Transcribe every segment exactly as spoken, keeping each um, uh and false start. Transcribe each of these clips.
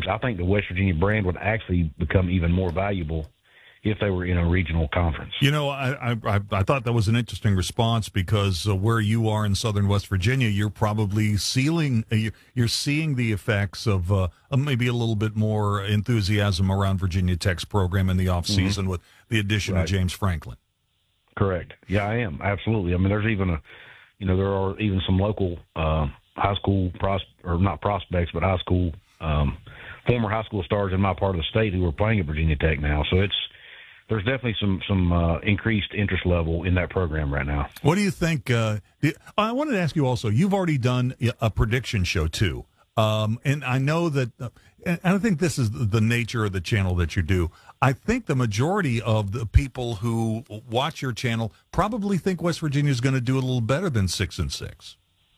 programs, I think the West Virginia brand would actually become even more valuable if they were in a regional conference. You know, I I, I thought that was an interesting response because uh, where you are in southern West Virginia, you're probably sealing, uh, you're seeing the effects of uh, maybe a little bit more enthusiasm around Virginia Tech's program in the offseason mm-hmm. with the addition right. of James Franklin. Correct. Yeah, I am. Absolutely. I mean, there's even a, you know, there are even some local uh, high school, pros- or not prospects, but high school, um, former high school stars in my part of the state who are playing at Virginia Tech now. So it's, there's definitely some some uh, increased interest level in that program right now. What do you think? Uh, I wanted to ask you also, you've already done a prediction show too. Um, and I know that, uh, and I think this is the nature of the channel that you do. I think the majority of the people who watch your channel probably think West Virginia is going to do a little better than six and six.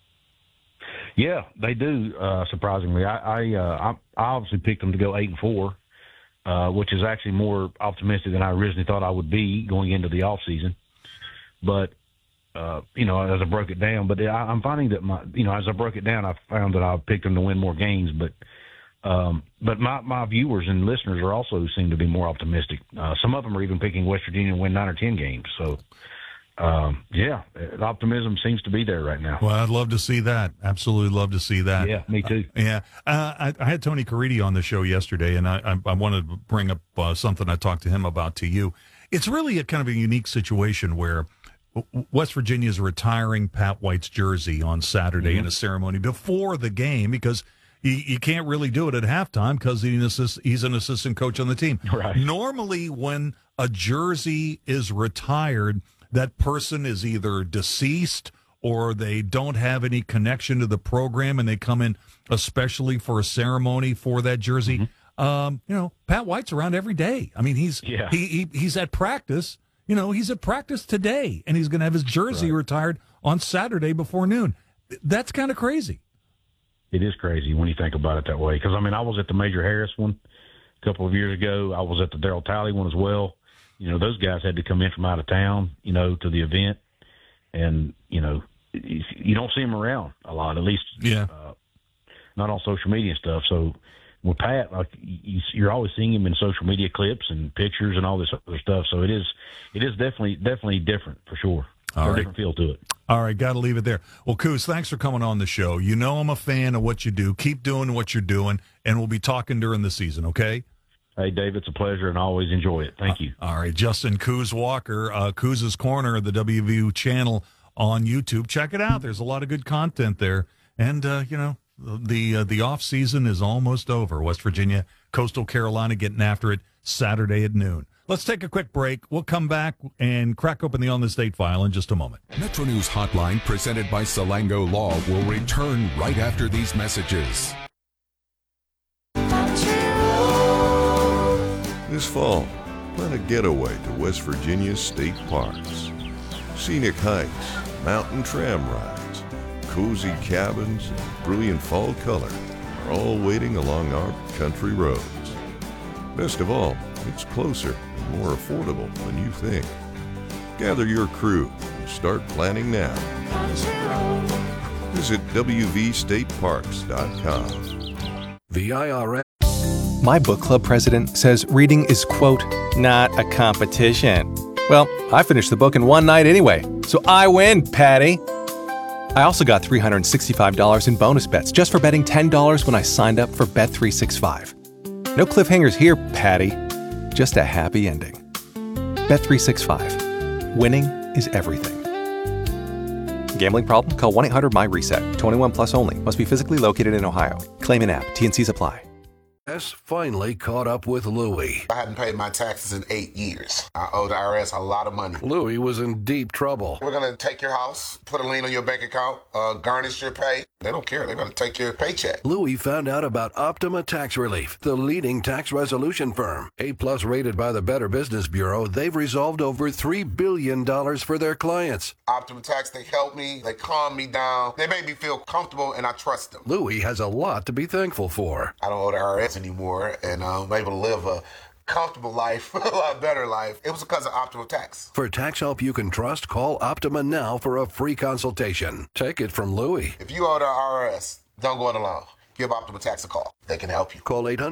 Yeah, they do. Uh, surprisingly, I I, uh, I I obviously picked them to go eight and four, uh, which is actually more optimistic than I originally thought I would be going into the off season. But uh, you know, as I broke it down, but I, I'm finding that my you know as I broke it down, I found that I picked them to win more games, but. Um, but my, my viewers and listeners are also seem to be more optimistic. Uh, some of them are even picking West Virginia to win nine or ten games. So, um, yeah, optimism seems to be there right now. Well, I'd love to see that. Absolutely love to see that. Yeah, me too. Uh, yeah. Uh, I, I had Tony Caridi on the show yesterday, and I, I, I wanted to bring up uh, something I talked to him about to you. It's really a kind of a unique situation where West Virginia is retiring Pat White's jersey on Saturday mm-hmm. in a ceremony before the game because – You can't really do it at halftime because he's an assistant coach on the team. Right. Normally, when a jersey is retired, that person is either deceased or they don't have any connection to the program and they come in especially for a ceremony for that jersey. Mm-hmm. Um, you know, Pat White's around every day. I mean, he's yeah. he, he he's at practice. You know, he's at practice today, and he's going to have his jersey right. retired on Saturday before noon. That's kind of crazy. It is crazy when you think about it that way. Because, I mean, I was at the Major Harris one a couple of years ago. I was at the Darryl Talley one as well. You know, those guys had to come in from out of town, you know, to the event. And, you know, you don't see them around a lot, at least yeah. uh, not on social media and stuff. So with Pat, like you, you're always seeing him in social media clips and pictures and all this other stuff. So it is it is definitely definitely different for sure. All right. Different feel to it. All right, got to leave it there. Well, Coos, thanks for coming on the show. You know I'm a fan of what you do. Keep doing what you're doing, and we'll be talking during the season, okay? Hey, Dave, it's a pleasure, and I always enjoy it. Thank you. Uh, all right, Justin Coos Walker, uh, Coos' Corner, the W V U channel on YouTube. Check it out. There's a lot of good content there. And, uh, you know, the, uh, the off-season is almost over. West Virginia, Coastal Carolina getting after it Saturday at noon. Let's take a quick break. We'll come back and crack open the On the State file in just a moment. Metro News Hotline, presented by Salango Law, will return right after these messages. This fall, plan a getaway to West Virginia's state parks. Scenic hikes, mountain tram rides, cozy cabins, and brilliant fall color are all waiting along our country roads. Best of all, it's closer and more affordable than you think. Gather your crew and start planning now. Visit W V state parks dot com. The I R S. My book club president says reading is, quote, not a competition. Well, I finished the book in one night anyway, so I win, Patty. I also got three hundred sixty-five dollars in bonus bets just for betting ten dollars when I signed up for Bet three sixty-five. No cliffhangers here, Patty. Just a happy ending. Bet three sixty-five. Winning is everything. Gambling problem? Call one eight hundred M Y reset. twenty-one plus only. Must be physically located in Ohio. Claim in app. T and Cs apply. S finally caught up with Louie. I hadn't paid my taxes in eight years. I owe the I R S a lot of money. Louie was in deep trouble. We're going to take your house, put a lien on your bank account, uh, garnish your pay. They don't care. They're going to take your paycheck. Louie found out about Optima Tax Relief, the leading tax resolution firm. A-plus rated by the Better Business Bureau, they've resolved over three billion dollars for their clients. Optima Tax, they helped me. They calmed me down. They made me feel comfortable, and I trust them. Louie has a lot to be thankful for. I don't owe the I R S anymore, and I'm able to live a comfortable life, a lot better life. It was because of Optima Tax. For tax help you can trust, call Optima now for a free consultation. Take it from Louie. If you owe the I R S, don't go it alone. Give Optima Tax a call. They can help you. Call eight hundred